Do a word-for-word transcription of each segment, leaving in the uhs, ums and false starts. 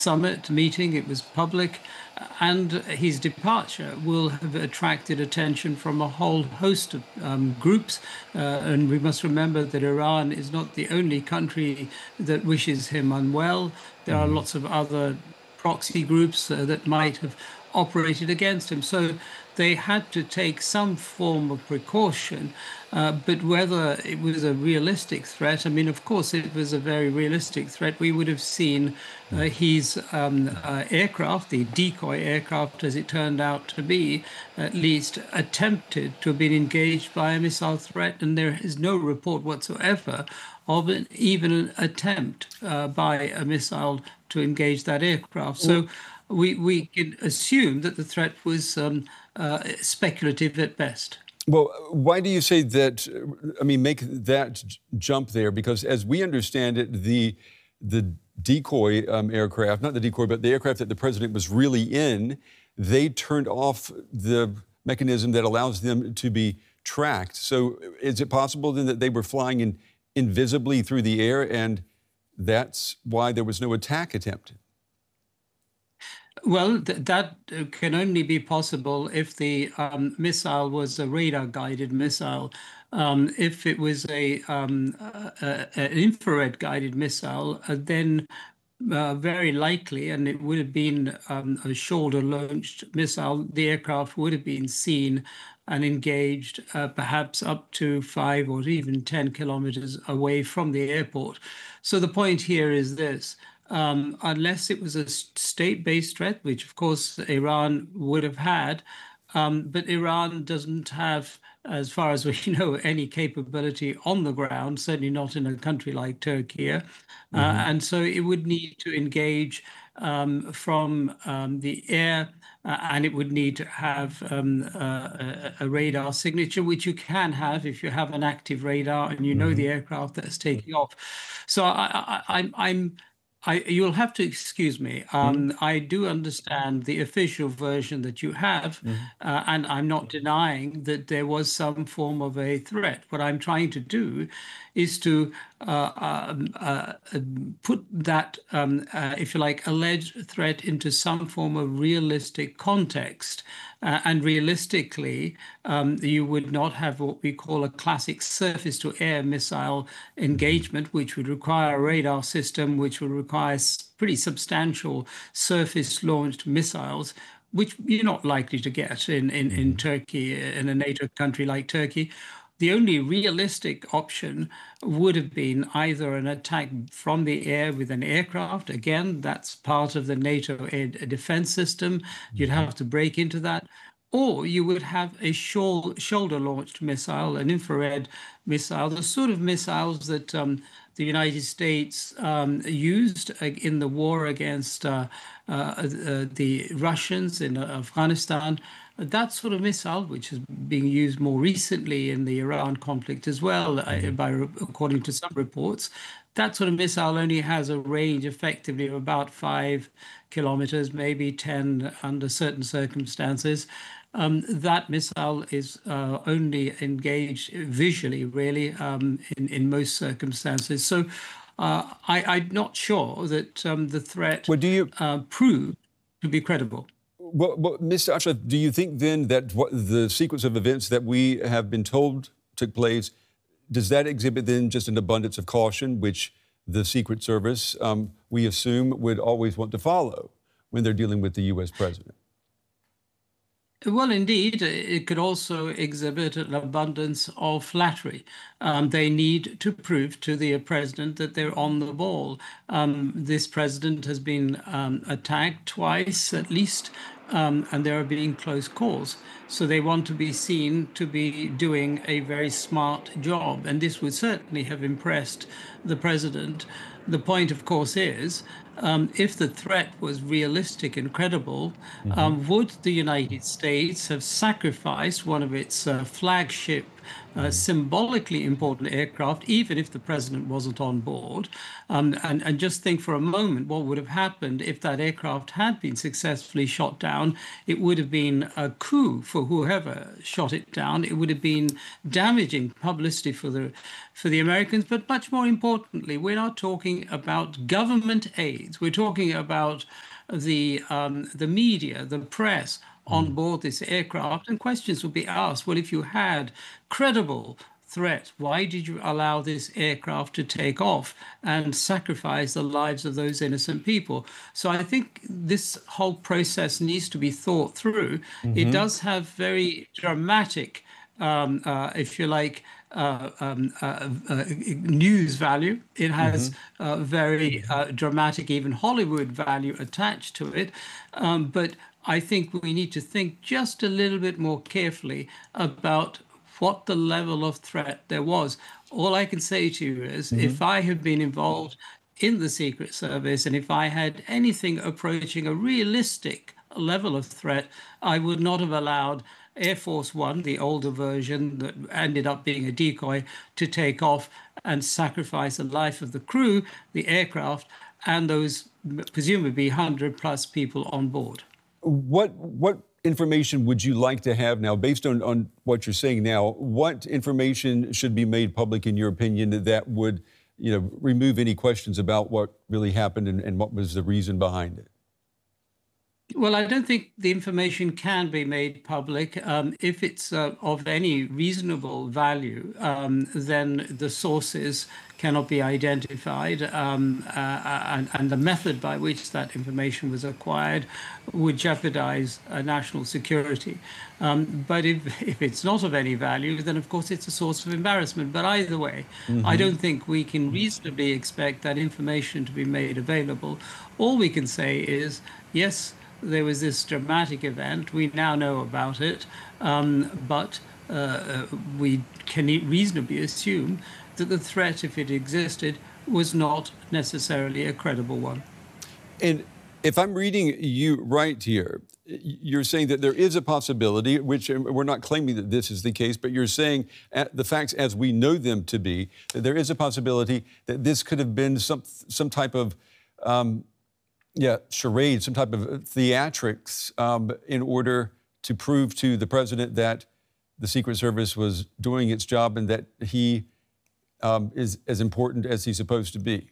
summit meeting. It was public, and his departure will have attracted attention from a whole host of um, groups. Uh, and we must remember that Iran is not the only country that wishes him unwell. There are Mhm. lots of other proxy groups uh, that might have operated against him. So they had to take some form of precaution. Uh, but whether it was a realistic threat, I mean, of course, it was a very realistic threat. We would have seen uh, his um, uh, aircraft, the decoy aircraft, as it turned out to be, at least attempted to have been engaged by a missile threat. And there is no report whatsoever of an, even an attempt uh, by a missile to engage that aircraft. So we, we can assume that the threat was um, uh, speculative at best. Well, why do you say that? I mean, make that jump there, because as we understand it, the the decoy um, aircraft, not the decoy, but the aircraft that the president was really in, they turned off the mechanism that allows them to be tracked. So is it possible then that they were flying in, invisibly through the air, and that's why there was no attack attempt? Well, th that can only be possible if the um, missile was a radar-guided missile. Um, if it was a, um, a, an infrared-guided missile, uh, then uh, very likely, and it would have been um, a shoulder-launched missile, the aircraft would have been seen and engaged, uh, perhaps up to five or even ten kilometers away from the airport. So the point here is this. Um, unless it was a state-based threat, which of course Iran would have had, um, but Iran doesn't have, as far as we know, any capability on the ground, certainly not in a country like Turkey. Uh, Mm-hmm. and so it would need to engage um, from um, the air, uh, and it would need to have um, uh, a, a radar signature, which you can have if you have an active radar and you know Mm-hmm. the aircraft that's taking off. So I, I, I'm, I'm I, you'll have to excuse me. Um, I do understand the official version that you have, Mm-hmm. uh, and I'm not denying that there was some form of a threat. What I'm trying to do is to uh, um, uh, um, put that, um, uh, if you like, alleged threat into some form of realistic context. Uh, and realistically, um, you would not have what we call a classic surface-to-air missile engagement, which would require a radar system, which would require pretty substantial surface-launched missiles, which you're not likely to get in, in, in Mm-hmm. Turkey, in a NATO country like Turkey. The only realistic option would have been either an attack from the air with an aircraft. Again, that's part of the NATO air defense system. You'd Mm-hmm. have to break into that. Or you would have a shoulder-launched missile, an infrared missile, the sort of missiles that um, the United States um, used in the war against uh, uh, uh, the Russians in Afghanistan. That sort of missile, which is being used more recently in the Iran conflict as well, uh, Mm-hmm. by according to some reports, that sort of missile only has a range effectively of about five kilometers, maybe ten under certain circumstances. Um, that missile is uh, only engaged visually, really, um, in, in most circumstances. So uh, I, I'm not sure that um, the threat Well, do you? uh, proved to be credible. Well, well, mister Ashraf, do you think then that what the sequence of events that we have been told took place, does that exhibit then just an abundance of caution, which the Secret Service, um, we assume, would always want to follow when they're dealing with the U S president? Well, indeed, it could also exhibit an abundance of flattery. Um, they need to prove to the president that they're on the ball. Um, this president has been um, attacked twice at least, um, and there have been close calls. So they want to be seen to be doing a very smart job. And this would certainly have impressed the president. The point, of course, is um, if the threat was realistic and credible, Mm-hmm. um, would the United States have sacrificed one of its uh, flagship, uh, Mm-hmm. symbolically important aircraft, even if the president wasn't on board? Um, and, and just think for a moment what would have happened if that aircraft had been successfully shot down. It would have been a coup for whoever shot it down. It would have been damaging publicity for the for the Americans. But much more importantly, we're not talking about government aid. means. We're talking about the um, the media, the press on board this aircraft, and questions would be asked. Well, if you had credible threat, why did you allow this aircraft to take off and sacrifice the lives of those innocent people? So I think this whole process needs to be thought through. Mm-hmm. It does have very dramatic, um, uh, if you like, uh, um, uh, uh, news value. It has mm-hmm. uh, very uh, dramatic, even Hollywood value attached to it. Um, but I think we need to think just a little bit more carefully about what the level of threat there was. All I can say to you is, mm-hmm. if I had been involved in the Secret Service and if I had anything approaching a realistic level of threat, I would not have allowed Air Force One, the older version that ended up being a decoy, to take off and sacrifice the life of the crew, the aircraft, and those presumably one hundred plus people on board. What what information would you like to have now, based on, on what you're saying now? What information should be made public, in your opinion, that would, you know, remove any questions about what really happened and, and what was the reason behind it? Well, I don't think the information can be made public. Um, if it's uh, of any reasonable value, um, then the sources cannot be identified, um, uh, and, and the method by which that information was acquired would jeopardize uh, national security. Um, but if, if it's not of any value, then of course it's a source of embarrassment. But either way, mm-hmm. I don't think we can reasonably expect that information to be made available. All we can say is, yes, there was this dramatic event. We now know about it, um, but uh, we can reasonably assume that the threat, if it existed, was not necessarily a credible one. And if I'm reading you right here, you're saying that there is a possibility, which we're not claiming that this is the case, but you're saying the facts as we know them to be, that there is a possibility that this could have been some some type of um, Yeah, charade, some type of theatrics um, in order to prove to the president that the Secret Service was doing its job and that he um, is as important as he's supposed to be.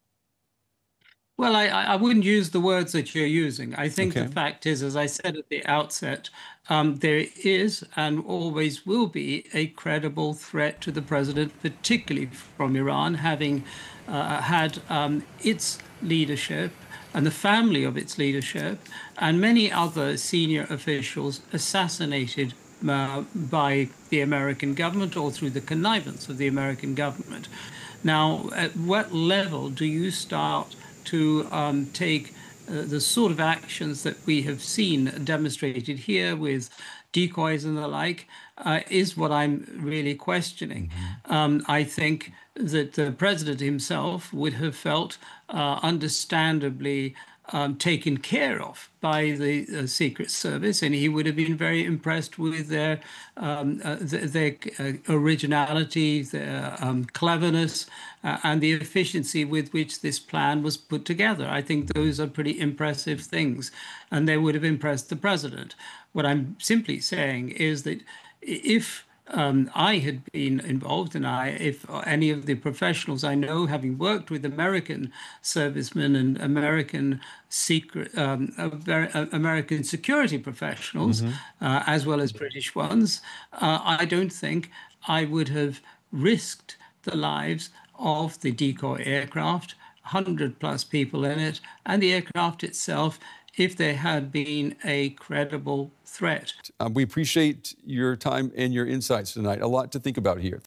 Well, I, I wouldn't use the words that you're using. I think Okay. the fact is, as I said at the outset, um, there is and always will be a credible threat to the president, particularly from Iran, having uh, had um, its leadership and the family of its leadership and many other senior officials assassinated uh, by the American government or through the connivance of the American government. Now, at what level do you start to um, take uh, the sort of actions that we have seen demonstrated here with decoys and the like, uh, is what I'm really questioning. Mm-hmm. Um, I think that the president himself would have felt uh, understandably um, taken care of by the uh, Secret Service, and he would have been very impressed with their um, uh, th- their uh, originality, their um, cleverness, uh, and the efficiency with which this plan was put together. I think those are pretty impressive things, and they would have impressed the president. What I'm simply saying is that if Um, I had been involved, and I, if any of the professionals I know, having worked with American servicemen and American secret, um, American security professionals, mm-hmm. uh, as well as British ones, uh, I don't think I would have risked the lives of the decoy aircraft, one hundred plus people in it, and the aircraft itself, if there had been a credible threat. Um, we appreciate your time and your insights tonight. A lot to think about here.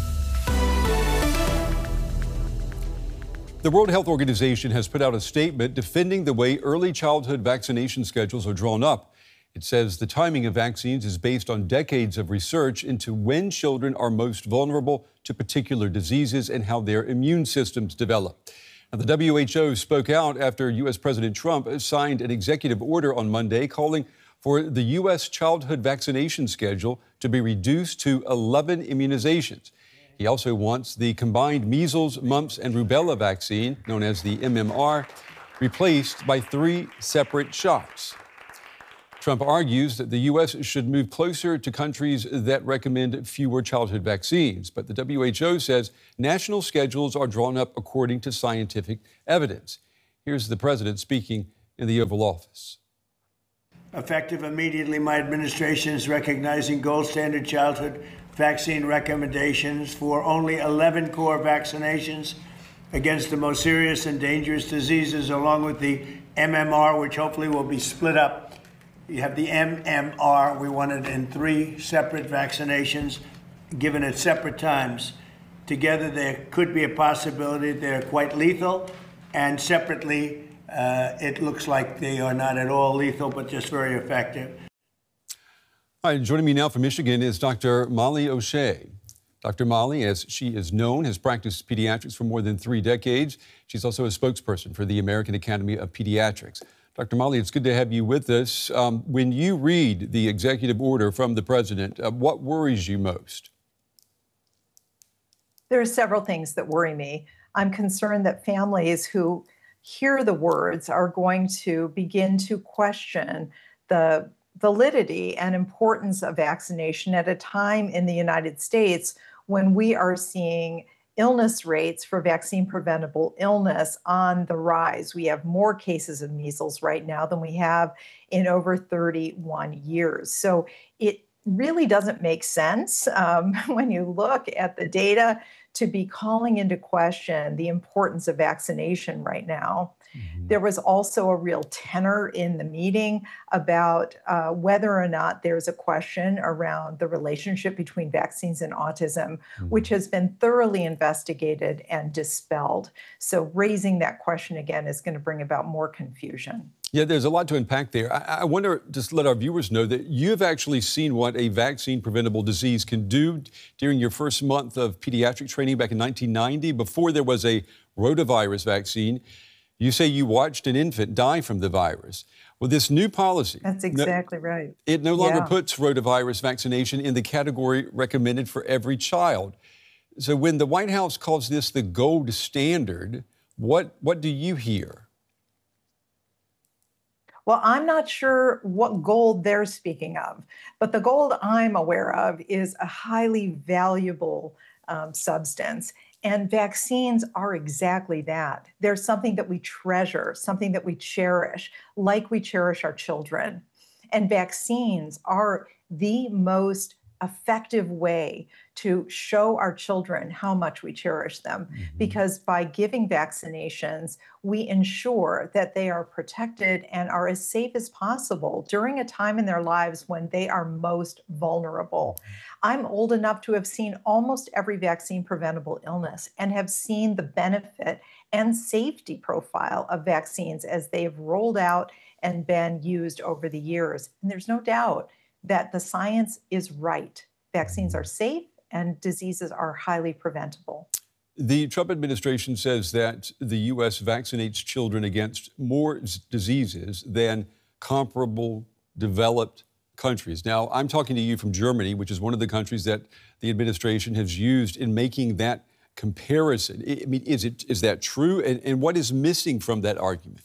The World Health Organization has put out a statement defending the way early childhood vaccination schedules are drawn up. It says the timing of vaccines is based on decades of research into when children are most vulnerable to particular diseases and how their immune systems develop. Now, the W H O spoke out after U S President Trump signed an executive order on Monday calling for the U S childhood vaccination schedule to be reduced to eleven immunizations. He also wants the combined measles, mumps, and rubella vaccine, known as the M M R, replaced by three separate shots. Trump argues that the U S should move closer to countries that recommend fewer childhood vaccines. But the W H O says national schedules are drawn up according to scientific evidence. Here's the president speaking in the Oval Office. Effective immediately, my administration is recognizing gold standard childhood vaccine recommendations for only eleven core vaccinations against the most serious and dangerous diseases, along with the M M R, which hopefully will be split up. You have the M M R, we want it in three separate vaccinations, given at separate times. Together, there could be a possibility they're quite lethal, and separately, uh, it looks like they are not at all lethal, but just very effective. All right, joining me now from Michigan is Doctor Molly O'Shea. Doctor Molly, as she is known, has practiced pediatrics for more than three decades. She's also a spokesperson for the American Academy of Pediatrics. Doctor Molly, it's good to have you with us. Um, when you read the executive order from the president, uh, what worries you most? There are several things that worry me. I'm concerned that families who hear the words are going to begin to question the validity and importance of vaccination at a time in the United States when we are seeing illness rates for vaccine preventable illness on the rise. We have more cases of measles right now than we have in over thirty-one years. So it really doesn't make sense um, when you look at the data to be calling into question the importance of vaccination right now. Mm-hmm. There was also a real tenor in the meeting about uh, whether or not there's a question around the relationship between vaccines and autism, mm-hmm. which has been thoroughly investigated and dispelled. So raising that question again is going to bring about more confusion. Yeah, there's a lot to unpack there. I, I wonder, just let our viewers know that you've actually seen what a vaccine-preventable disease can do during your first month of pediatric training back in nineteen ninety, before there was a rotavirus vaccine. You say you watched an infant die from the virus. Well, this new policy... That's exactly no, right. It no longer yeah. puts rotavirus vaccination in the category recommended for every child. So when the White House calls this the gold standard, what, what do you hear? Well, I'm not sure what gold they're speaking of, but the gold I'm aware of is a highly valuable um, substance. And vaccines are exactly that. They're something that we treasure, something that we cherish, like we cherish our children. And vaccines are the most effective way to show our children how much we cherish them, mm-hmm. because by giving vaccinations, we ensure that they are protected and are as safe as possible during a time in their lives when they are most vulnerable. I'm old enough to have seen almost every vaccine preventable illness and have seen the benefit and safety profile of vaccines as they've rolled out and been used over the years. And there's no doubt that the science is right. Vaccines are safe and diseases are highly preventable. The Trump administration says that the U S vaccinates children against more diseases than comparable developed countries. Now, I'm talking to you from Germany, which is one of the countries that the administration has used in making that comparison. I mean, is it is that true? And, and what is missing from that argument?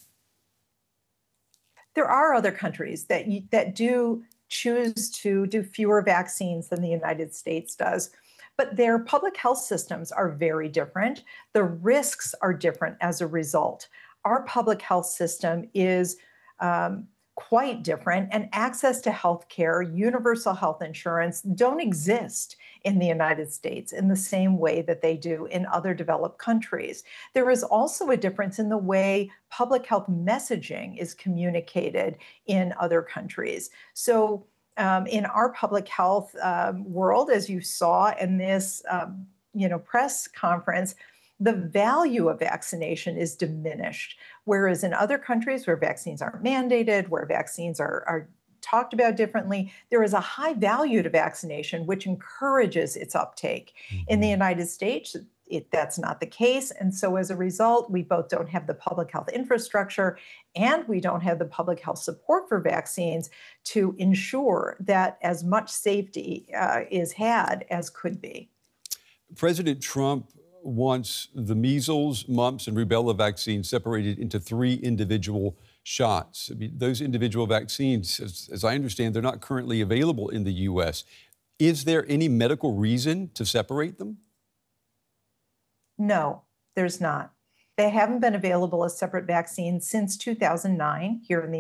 There are other countries that that do choose to do fewer vaccines than the United States does, but their public health systems are very different. The risks are different as a result. Our public health system is um, quite different, and access to health care, universal health insurance don't exist in the United States in the same way that they do in other developed countries. There is also a difference in the way public health messaging is communicated in other countries. So um, in our public health um, world, as you saw in this um, you know, press conference, the value of vaccination is diminished. Whereas in other countries where vaccines aren't mandated, where vaccines are, are talked about differently, there is a high value to vaccination, which encourages its uptake. Mm-hmm. In the United States, it, that's not the case. And so as a result, we both don't have the public health infrastructure and we don't have the public health support for vaccines to ensure that as much safety uh, is had as could be. President Trump wants the measles, mumps, and rubella vaccines separated into three individual shots. I mean, those individual vaccines, as, as I understand, they're not currently available in the U S. Is there any medical reason to separate them? No, there's not. They haven't been available as separate vaccines since two thousand nine here in the